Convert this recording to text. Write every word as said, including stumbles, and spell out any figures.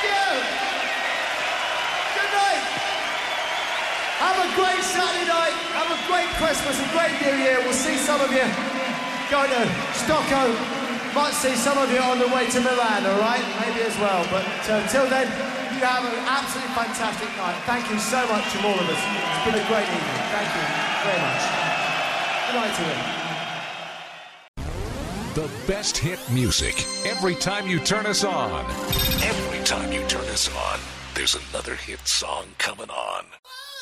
you. Good night. Have a great Saturday night. Have a great Christmas, a great New Year. We'll see some of you going to Stockholm. Might see some of you on the way to Milan, all right? Maybe as well. But uh, till then, you have an absolutely fantastic night. Thank you so much from all of us. It's been a great evening. Thank you very much. Good night to you. The best hit music every time you turn us on. Every time you turn us on, there's another hit song coming on.